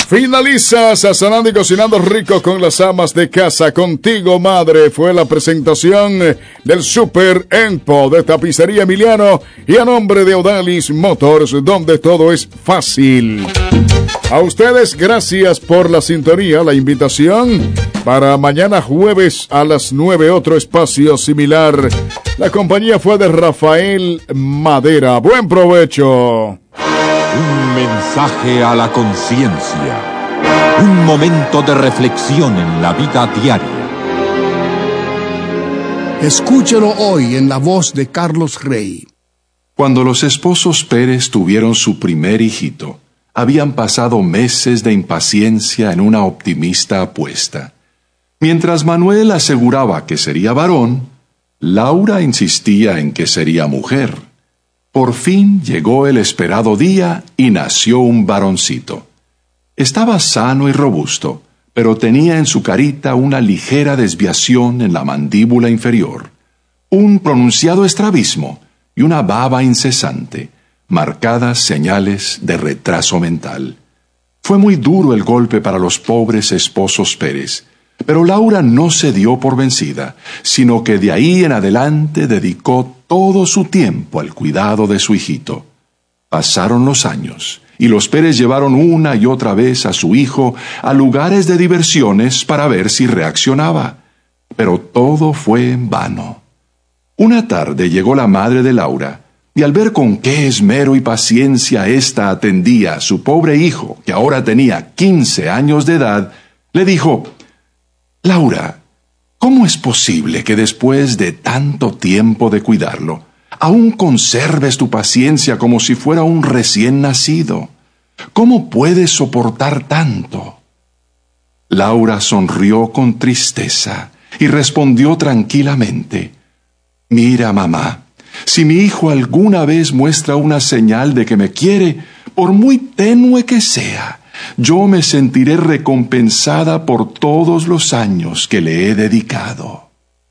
Finaliza sazonando y cocinando rico con las amas de casa. Contigo, madre, fue la presentación del Super Empo de Tapicería Emiliano y a nombre de Odalis Motors, donde todo es fácil. A ustedes, gracias por la sintonía, la invitación para mañana jueves a las 9, otro espacio similar. La compañía fue de Rafael Madera. Buen provecho. Un mensaje a la conciencia. Un momento de reflexión en la vida diaria. Escúchelo hoy en la voz de Carlos Rey. Cuando los esposos Pérez tuvieron su primer hijito, habían pasado meses de impaciencia en una optimista apuesta. Mientras Manuel aseguraba que sería varón, Laura insistía en que sería mujer. Por fin llegó el esperado día y nació un varoncito. Estaba sano y robusto, pero tenía en su carita una ligera desviación en la mandíbula inferior, un pronunciado estrabismo y una baba incesante, marcadas señales de retraso mental. Fue muy duro el golpe para los pobres esposos Pérez, pero Laura no se dio por vencida, sino que de ahí en adelante dedicó todo su tiempo al cuidado de su hijito. Pasaron los años, y los Pérez llevaron una y otra vez a su hijo a lugares de diversiones para ver si reaccionaba. Pero todo fue en vano. Una tarde llegó la madre de Laura, y al ver con qué esmero y paciencia ésta atendía a su pobre hijo, que ahora tenía 15 años de edad, le dijo: «Laura, ¿cómo es posible que después de tanto tiempo de cuidarlo, aún conserves tu paciencia como si fuera un recién nacido? ¿Cómo puedes soportar tanto?». Laura sonrió con tristeza y respondió tranquilamente: «Mira, mamá, si mi hijo alguna vez muestra una señal de que me quiere, por muy tenue que sea, yo me sentiré recompensada por todos los años que le he dedicado».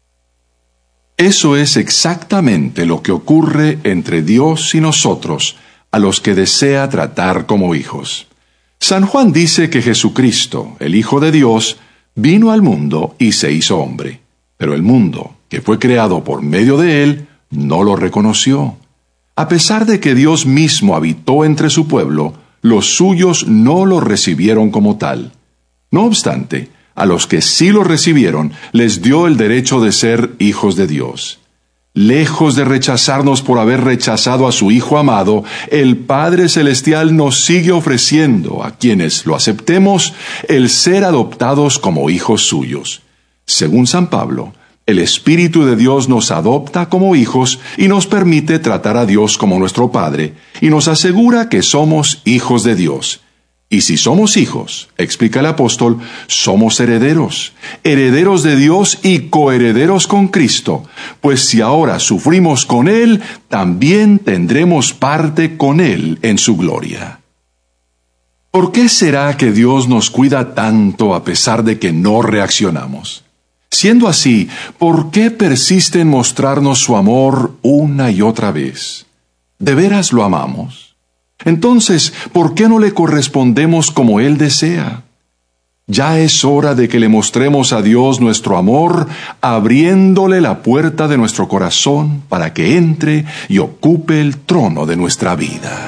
Eso es exactamente lo que ocurre entre Dios y nosotros, a los que desea tratar como hijos. San Juan dice que Jesucristo, el Hijo de Dios, vino al mundo y se hizo hombre, pero el mundo, que fue creado por medio de él, no lo reconoció. A pesar de que Dios mismo habitó entre su pueblo, los suyos no lo recibieron como tal. No obstante, a los que sí lo recibieron, les dio el derecho de ser hijos de Dios. Lejos de rechazarnos por haber rechazado a su Hijo amado, el Padre Celestial nos sigue ofreciendo, a quienes lo aceptemos, el ser adoptados como hijos suyos. Según San Pablo, el Espíritu de Dios nos adopta como hijos y nos permite tratar a Dios como nuestro Padre, y nos asegura que somos hijos de Dios. Y si somos hijos, explica el apóstol, somos herederos, herederos de Dios y coherederos con Cristo, pues si ahora sufrimos con Él, también tendremos parte con Él en su gloria. ¿Por qué será que Dios nos cuida tanto a pesar de que no reaccionamos? Siendo así, ¿por qué persiste en mostrarnos su amor una y otra vez? ¿De veras lo amamos? Entonces, ¿por qué no le correspondemos como Él desea? Ya es hora de que le mostremos a Dios nuestro amor, abriéndole la puerta de nuestro corazón para que entre y ocupe el trono de nuestra vida.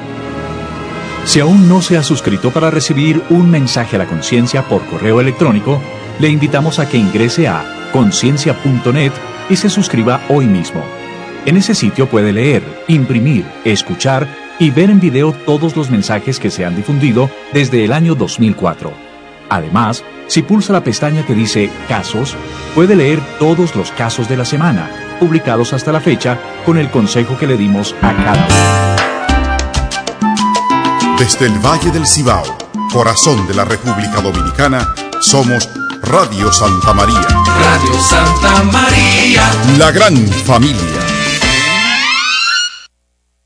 Si aún no se ha suscrito para recibir un mensaje a la conciencia por correo electrónico, le invitamos a que ingrese a conciencia.net y se suscriba hoy mismo. En ese sitio puede leer, imprimir, escuchar y ver en video todos los mensajes que se han difundido desde el año 2004. Además, si pulsa la pestaña que dice Casos, puede leer todos los casos de la semana, publicados hasta la fecha, con el consejo que le dimos a cada uno. Desde el Valle del Cibao, corazón de la República Dominicana, somos Radio Santa María. Radio Santa María. La gran familia.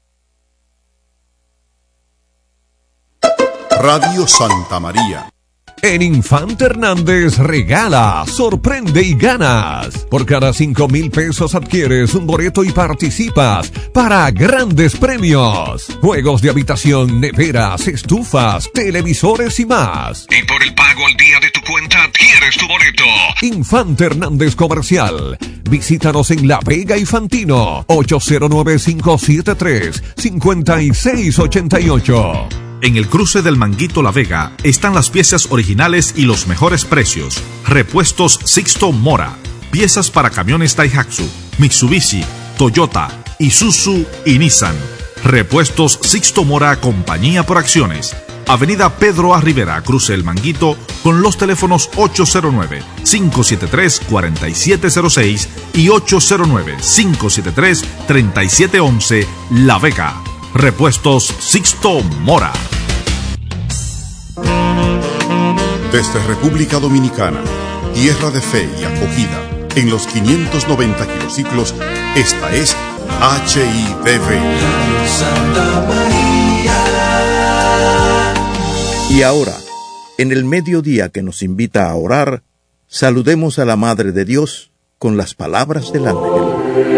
Radio Santa María, En Infante Hernández regala, sorprende y ganas. Por cada 5,000 pesos adquieres un boleto y participas para grandes premios. Juegos de habitación, neveras, estufas, televisores y más. Y por el pago al día de tu cuenta adquieres tu boleto. Infante Hernández Comercial. Visítanos en La Vega y Fantino. 809-573-5688. En el cruce del Manguito La Vega están las piezas originales y los mejores precios. Repuestos Sixto Mora. Piezas para camiones Daihatsu, Mitsubishi, Toyota, Isuzu y Nissan. Repuestos Sixto Mora, compañía por acciones. Avenida Pedro A. Rivera, cruce el Manguito, con los teléfonos 809-573-4706 y 809-573-3711, La Vega. Repuestos Sixto Mora. Desde República Dominicana, tierra de fe y acogida, en los 590 kilociclos, esta es HIDV. Santa María. Y ahora, en el mediodía que nos invita a orar, saludemos a la Madre de Dios con las palabras del ángel.